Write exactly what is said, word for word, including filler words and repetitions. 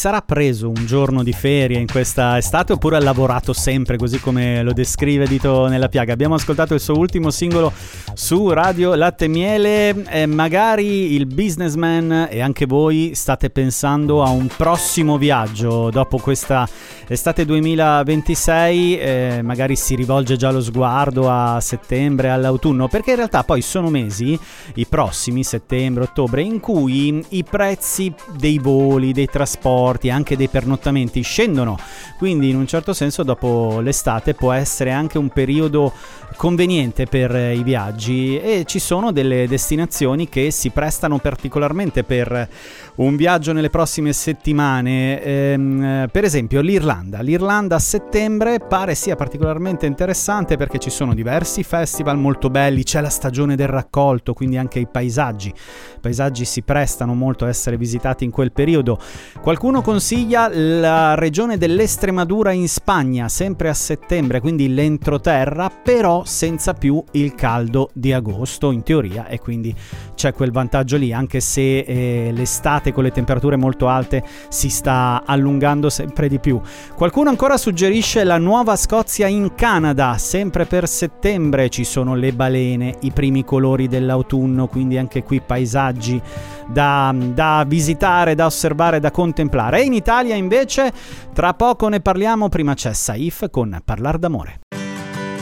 sarà preso un giorno di ferie in questa estate oppure ha lavorato sempre così come lo descrive Dito Nella Piaga? Abbiamo ascoltato il suo ultimo singolo su Radio Latte e Miele. Eh, magari il businessman e anche voi state pensando a un prossimo viaggio dopo questa estate duemilaventisei, eh, magari si rivolge già lo sguardo a settembre, all'autunno, perché in realtà poi sono mesi, i prossimi, settembre, ottobre, in cui i prezzi dei voli, dei trasporti, anche dei pernottamenti scendono, quindi in un certo senso dopo l'estate può essere anche un periodo conveniente per i viaggi, e ci sono delle destinazioni che si prestano particolarmente per un viaggio nelle prossime settimane. Ehm, per esempio l'Irlanda l'Irlanda a settembre pare sia particolarmente interessante perché ci sono diversi festival molto belli, c'è la stagione del raccolto, quindi anche i paesaggi i paesaggi si prestano molto a essere visitati in quel periodo. Qualcuno consiglia la regione dell'Estremadura in Spagna, sempre a settembre, quindi l'entroterra, però senza più il caldo di agosto in teoria, e quindi c'è quel vantaggio lì, anche se eh, l'estate con le temperature molto alte si sta allungando sempre di più. Qualcuno ancora suggerisce la Nuova Scozia in Canada, sempre per settembre, ci sono le balene, i primi colori dell'autunno, quindi anche qui paesaggi da, da visitare, da osservare, da contemplare. E in Italia invece tra poco ne parliamo, prima c'è Saif con Parlar d'amore.